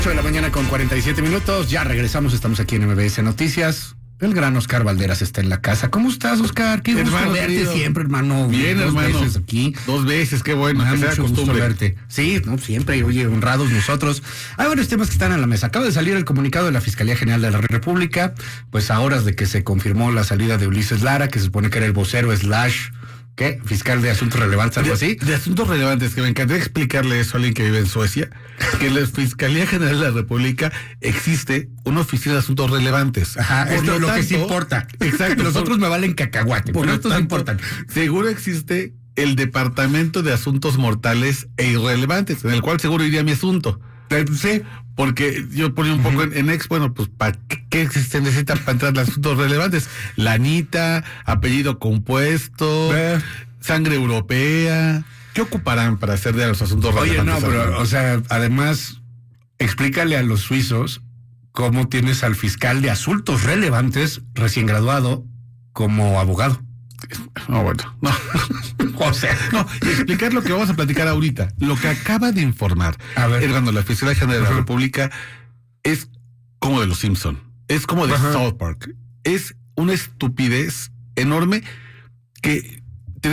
8 de la mañana con 47 minutos. Ya regresamos, estamos aquí en MBS Noticias. El gran Oscar Valderas está en la casa. ¿Cómo estás, Oscar? Qué gusto verte querido. Siempre, hermano. Bien, hermano. 2 veces aquí. 2 veces, qué bueno. Que sea costumbre verte. Sí, no, siempre, oye, honrados nosotros. Hay varios temas que están en la mesa. Acaba de salir el comunicado de la Fiscalía General de la República, pues a horas de que se confirmó la salida de Ulises Lara, que se supone que era el vocero / ¿qué? Fiscal de asuntos relevantes, algo así. De asuntos relevantes, que me encantaría explicarle eso a alguien que vive en Suecia, que en la Fiscalía General de la República existe una oficina de asuntos relevantes. Ajá, es lo que sí importa. Exacto. Los otros me valen cacahuate, pero estos importan. Seguro existe el Departamento de Asuntos Mortales e Irrelevantes, en el cual seguro iría mi asunto. Sí, porque yo ponía un poco en bueno, pues ¿para qué se necesita para entrar en asuntos relevantes? Lanita, apellido compuesto, sangre europea. ¿Qué ocuparán para hacer de los asuntos relevantes? Oye, no, pero, o sea, además, explícale a los suizos cómo tienes al fiscal de asuntos relevantes recién graduado como abogado. No, bueno, no. O sea, no, y explicar lo que vamos a platicar ahorita. Lo que acaba de informar cuando la Fiscalía General de la República es como de los Simpson, es como de South Park, es una estupidez enorme que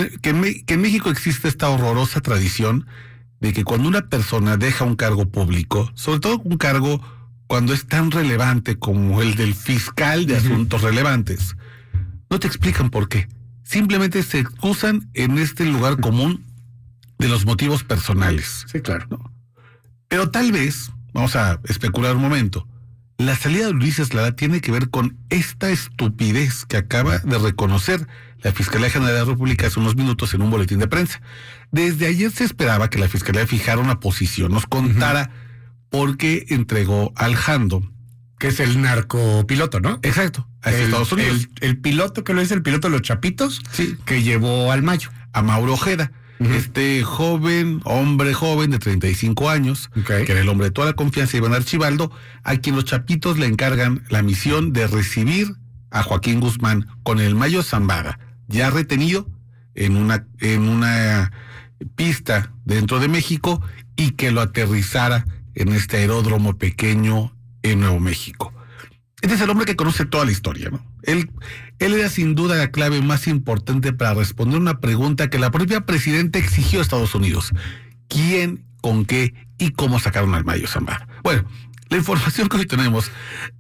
en México existe esta horrorosa tradición de que cuando una persona deja un cargo público, sobre todo un cargo cuando es tan relevante como el del fiscal de asuntos relevantes, no te explican por qué. Simplemente se excusan en este lugar común de los motivos personales. Sí, claro. ¿No? Pero tal vez, vamos a especular un momento, la salida de Ulises Lara tiene que ver con esta estupidez que acaba de reconocer la Fiscalía General de la República hace unos minutos en un boletín de prensa. Desde ayer se esperaba que la Fiscalía fijara una posición, nos contara por qué entregó al Jando, que es el narcopiloto, ¿no? Exacto, hacia Estados Unidos. El piloto, que lo es el piloto de los Chapitos, sí, que llevó al Mayo. A Mauro Ojeda, este hombre joven de 35 años, que era el hombre de toda la confianza de Iván Archibaldo, a quien los Chapitos le encargan la misión de recibir a Joaquín Guzmán con el Mayo Zambada, ya retenido en una pista dentro de México, y que lo aterrizara en este aeródromo pequeño en Nuevo México. Este es el hombre que conoce toda la historia, ¿no? Él era sin duda la clave más importante para responder una pregunta que la propia presidenta exigió a Estados Unidos: ¿quién, con qué y cómo sacaron al Mayo Zambada? Bueno, la información que hoy tenemos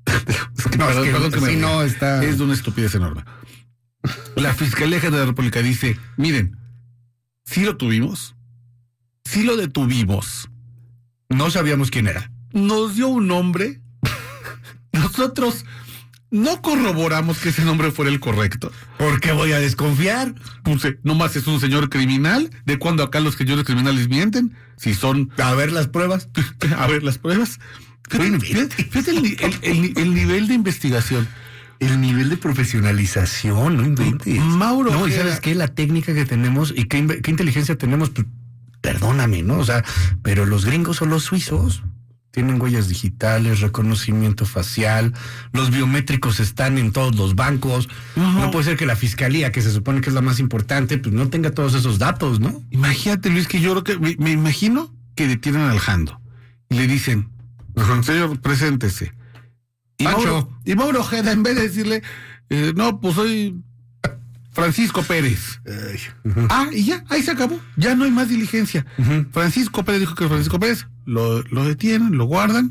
es de una estupidez enorme. La Fiscalía General de la República dice: miren, sí lo tuvimos, sí lo detuvimos, no sabíamos quién era, nos dio un nombre. Nosotros no corroboramos que ese nombre fuera el correcto. ¿Por qué voy a desconfiar? Pues nomás es un señor criminal. ¿De cuándo acá los señores criminales mienten? Si son... A ver las pruebas. A ver las pruebas. Fíjate el nivel de investigación. El nivel de profesionalización, no inventes. Mauro. No, y ¿sabes qué? La técnica que tenemos y qué inteligencia tenemos, pues, perdóname, ¿no? O sea, pero los gringos o los suizos tienen huellas digitales, reconocimiento facial, los biométricos están en todos los bancos. No puede ser que la fiscalía, que se supone que es la más importante, pues no tenga todos esos datos, ¿no? Imagínate, Luis, que yo creo que me imagino que detienen al Jando y le dicen: señor, preséntese. Y Mauro Ojeda, en vez de decirle, no, pues soy Francisco Pérez. Y ya, ahí se acabó. Ya no hay más diligencia. Francisco Pérez dijo que era Francisco Pérez. Lo detienen, lo guardan.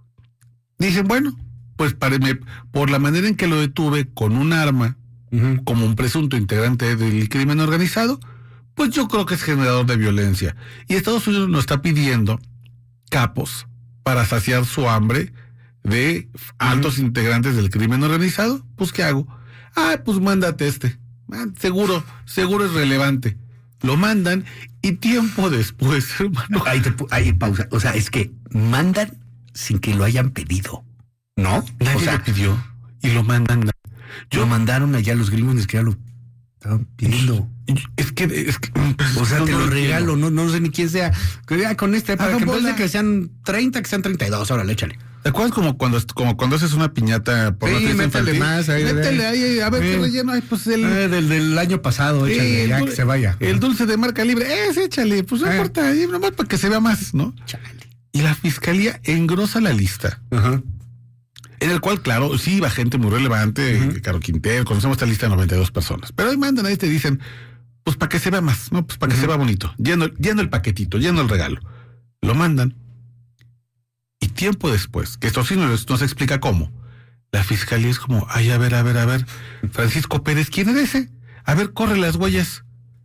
Dicen, bueno, pues por la manera en que lo detuve con un arma, como un presunto integrante del crimen organizado, pues yo creo que es generador de violencia. Y Estados Unidos nos está pidiendo capos para saciar su hambre de altos integrantes del crimen organizado. Pues, ¿qué hago? Pues mándate seguro es relevante. Lo mandan y tiempo después, hermano. Ahí pausa. O sea, es que mandan sin que lo hayan pedido, ¿no? Nadie lo pidió y lo mandan. Lo mandaron allá los gringos, ni siquiera lo estaban pidiendo. Es que o sea, te lo regalo, no sé ni quién sea. Con para que en vez de que sean 30, que sean 32, órale, échale. ¿Te acuerdas como cuando haces una piñata por la fiesta infantil? Métele ahí, a ver qué relleno hay, pues del año pasado, échale, ya que se vaya. El dulce de marca libre, échale, pues no importa, nomás para que se vea más, ¿no? Chale. Y la fiscalía engrosa la lista. Ajá. En el cual, claro, sí iba gente muy relevante, Caro Quintero, conocemos esta lista de 92 personas. Pero ahí mandan, ahí te dicen, pues para que se vea más, ¿no? Pues para que se vea bonito. Lleno el paquetito, lleno el regalo. Lo mandan. Y tiempo después, que esto sí no se explica cómo, la fiscalía es como, ay, a ver, Francisco Pérez, ¿quién era ese? A ver, corre las huellas.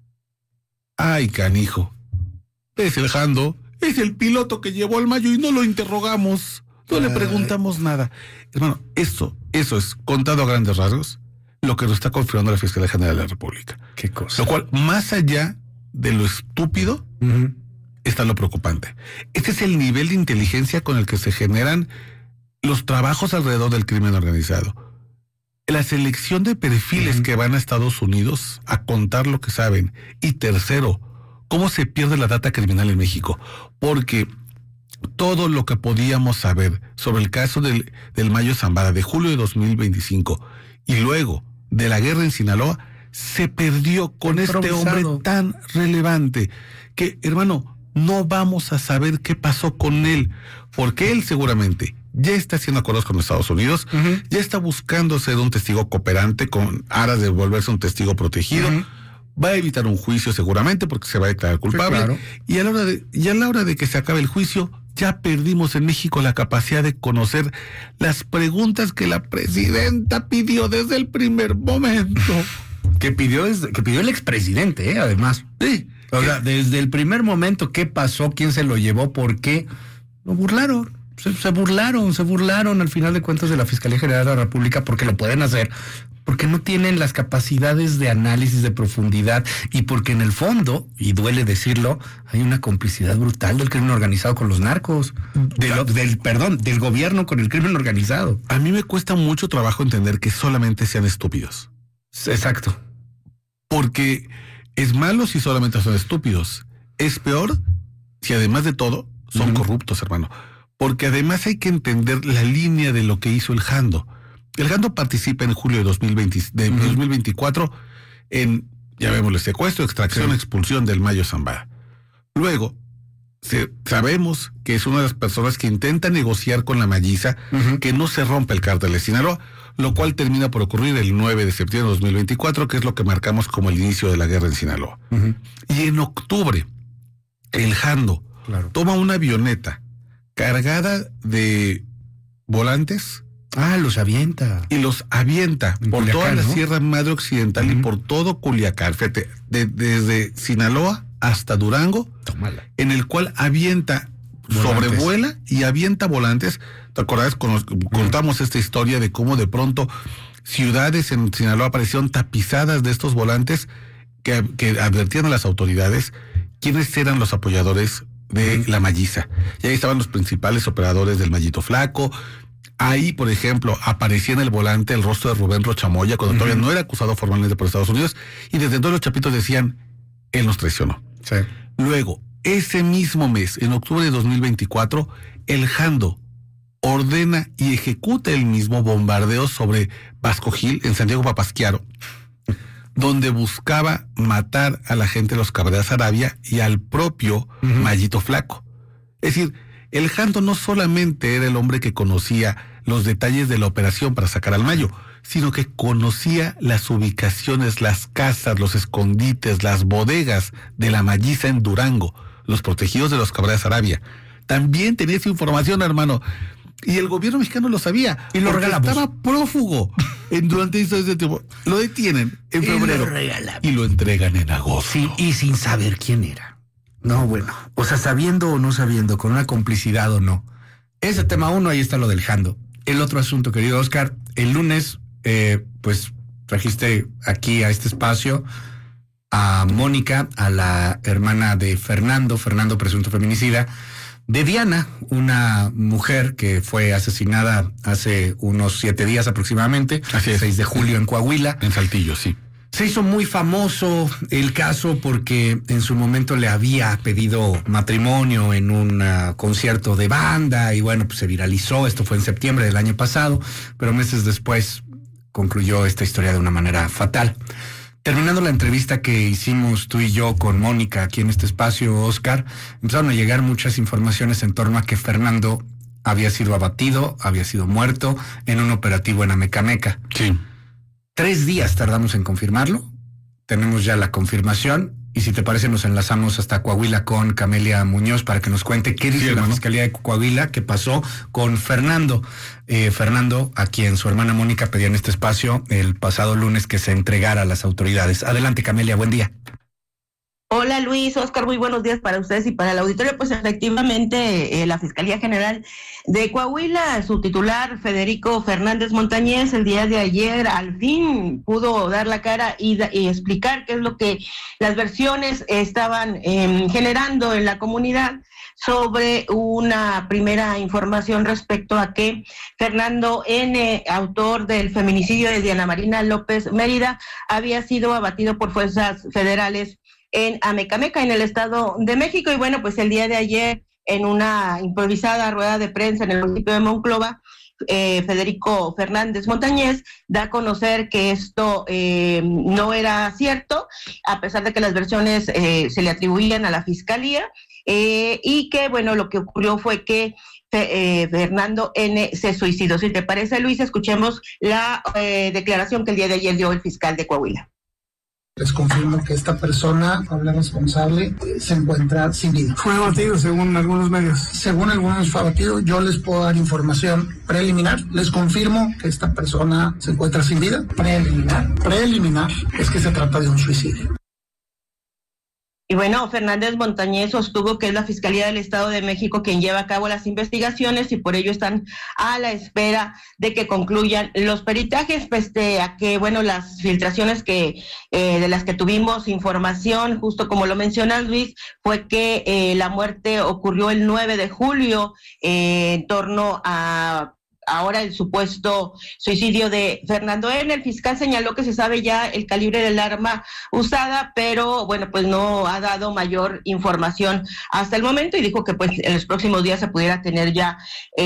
Ay, canijo. Es el Jando, es el piloto que llevó al Mayo y no lo interrogamos, no le preguntamos nada. Hermano, eso es, contado a grandes rasgos, lo que nos está confirmando la Fiscalía General de la República. Qué cosa. Lo cual, más allá de lo estúpido, está lo preocupante. Este es el nivel de inteligencia con el que se generan los trabajos alrededor del crimen organizado. La selección de perfiles que van a Estados Unidos a contar lo que saben. Y tercero, cómo se pierde la data criminal en México. Porque todo lo que podíamos saber sobre el caso del Mayo Zambada de julio de 2025 y luego de la guerra en Sinaloa se perdió con este hombre tan relevante que, hermano, no vamos a saber qué pasó con él, porque él seguramente ya está haciendo acuerdos con Estados Unidos, ya está buscando ser un testigo cooperante con aras de volverse un testigo protegido, va a evitar un juicio seguramente porque se va a declarar culpable, sí, claro. Y a la hora de que se acabe el juicio, ya perdimos en México la capacidad de conocer las preguntas que la presidenta pidió desde el primer momento. Que pidió el expresidente, además. Sí. O sea, desde el primer momento, ¿qué pasó? ¿Quién se lo llevó? ¿Por qué? Lo burlaron. Se burlaron al final de cuentas de la Fiscalía General de la República porque lo pueden hacer, porque no tienen las capacidades de análisis de profundidad y porque en el fondo, y duele decirlo, hay una complicidad brutal del crimen organizado con los narcos, del gobierno con el crimen organizado. A mí me cuesta mucho trabajo entender que solamente sean estúpidos. Exacto. Porque es malo si solamente son estúpidos. Es peor si además de todo son corruptos, hermano. Porque además hay que entender la línea de lo que hizo el Jando. El Jando participa en julio de 2024 en, llamémosle, secuestro, extracción, expulsión del Mayo Zambada. Luego, sabemos que es una de las personas que intenta negociar con la Malliza que no se rompe el cártel de Sinaloa, lo cual termina por ocurrir el 9 de septiembre de 2024, que es lo que marcamos como el inicio de la guerra en Sinaloa. Y en octubre, el Jando toma una avioneta cargada de volantes. Los avienta. Y los avienta por Culiacán, toda la Sierra Madre Occidental y por todo Culiacán. Fíjate, desde Sinaloa hasta Durango. Tómala. En el cual avienta, sobrevuela y avienta volantes. ¿Te acordás? Contamos esta historia de cómo de pronto ciudades en Sinaloa aparecieron tapizadas de estos volantes que advertían a las autoridades quiénes eran los apoyadores de la Malliza. Y ahí estaban los principales operadores del Mallito Flaco. Ahí, por ejemplo, aparecía en el volante el rostro de Rubén Rochamoya cuando todavía no era acusado formalmente por Estados Unidos, y desde entonces los chapitos decían, él nos traicionó. Sí. Luego, ese mismo mes, en octubre de 2024, el Jando ordena y ejecuta el mismo bombardeo sobre Vasco Gil en Santiago Papasquiaro, donde buscaba matar a la gente de los Cabrera Sarabia y al propio Mallito Flaco. Es decir, el Jando no solamente era el hombre que conocía los detalles de la operación para sacar al Mayo, sino que conocía las ubicaciones, las casas, los escondites, las bodegas de la Malliza en Durango, los protegidos de los Cabrera Sarabia. También tenía esa información, hermano. Y el gobierno mexicano lo sabía. Y lo regalamos. Estaba prófugo durante ese tiempo. Lo detienen en febrero. Y lo entregan en agosto. Sí, y sin saber quién era. No, bueno. O sea, sabiendo o no sabiendo, con una complicidad o no. Ese tema uno, ahí está lo del Jando. El otro asunto, querido Oscar, el lunes, pues trajiste aquí a este espacio a Mónica, a la hermana de Fernando presunto feminicida, de Diana, una mujer que fue asesinada hace unos 7 días aproximadamente, así es. 6 de julio en Coahuila. En Saltillo, sí. Se hizo muy famoso el caso porque en su momento le había pedido matrimonio en un concierto de banda y bueno, pues se viralizó. Esto fue en septiembre del año pasado, pero meses después concluyó esta historia de una manera fatal. Terminando la entrevista que hicimos tú y yo con Mónica aquí en este espacio, Oscar, empezaron a llegar muchas informaciones en torno a que Fernando había sido abatido, había sido muerto en un operativo en Amecameca. Sí. 3 días tardamos en confirmarlo, tenemos ya la confirmación, y si te parece nos enlazamos hasta Coahuila con Camelia Muñoz para que nos cuente qué dice la Fiscalía de Coahuila, qué pasó con Fernando. Fernando, a quien su hermana Mónica pedía en este espacio el pasado lunes que se entregara a las autoridades. Adelante, Camelia, buen día. Hola Luis, Oscar, muy buenos días para ustedes y para el auditorio. Pues efectivamente la Fiscalía General de Coahuila, su titular Federico Fernández Montañez, el día de ayer al fin pudo dar la cara y explicar qué es lo que las versiones estaban generando en la comunidad sobre una primera información respecto a que Fernando N., autor del feminicidio de Diana Marina López Mérida, había sido abatido por fuerzas federales en Amecameca, en el Estado de México. Y bueno, pues el día de ayer, en una improvisada rueda de prensa en el municipio de Monclova, Federico Fernández Montañez da a conocer que esto no era cierto, a pesar de que las versiones se le atribuían a la Fiscalía, y que, bueno, lo que ocurrió fue que Fernando N. se suicidó. Si te parece, Luis, escuchemos la declaración que el día de ayer dio el fiscal de Coahuila. Les confirmo que esta persona, Pablo responsable, se encuentra sin vida. ¿Fue abatido según algunos medios? Según algunos fue abatido. Yo les puedo dar información preliminar. Les confirmo que esta persona se encuentra sin vida. Preliminar es que se trata de un suicidio. Y bueno, Fernández Montañez sostuvo que es la Fiscalía del Estado de México quien lleva a cabo las investigaciones y por ello están a la espera de que concluyan los peritajes, pese a que, bueno, las filtraciones que de las que tuvimos información, justo como lo mencionas, Luis, fue que la muerte ocurrió el 9 de julio en torno a ahora el supuesto suicidio de Fernando N. El fiscal señaló que se sabe ya el calibre del arma usada, pero bueno, pues no ha dado mayor información hasta el momento y dijo que pues en los próximos días se pudiera tener ya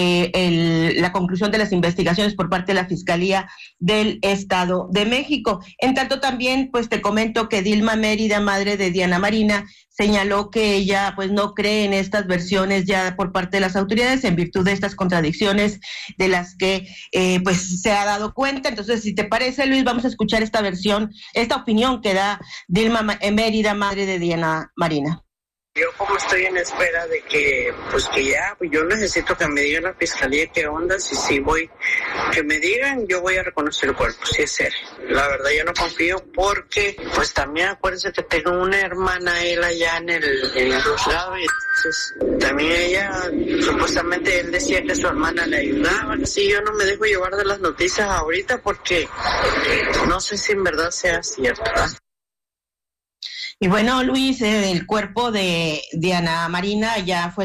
la conclusión de las investigaciones por parte de la Fiscalía del Estado de México. En tanto también pues te comento que Dilma Mérida, madre de Diana Marina, señaló que ella pues no cree en estas versiones ya por parte de las autoridades en virtud de estas contradicciones de las que pues se ha dado cuenta. Entonces, si te parece, Luis, vamos a escuchar esta versión, esta opinión que da Dilma Mérida, madre de Diana Marina. Yo como estoy en espera de que, pues que ya, pues yo necesito que me digan la fiscalía qué onda, si voy, que me digan, yo voy a reconocer el cuerpo, si es él. La verdad yo no confío porque, pues también acuérdense que tengo una hermana, él allá en el juzgado, y entonces también ella, supuestamente él decía que su hermana le ayudaba, así yo no me dejo llevar de las noticias ahorita porque no sé si en verdad sea cierto, ¿verdad? Y bueno, Luis, el cuerpo de Diana Marina ya fue